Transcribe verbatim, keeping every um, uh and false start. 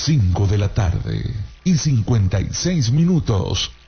cinco de la tarde y cincuenta y seis minutos.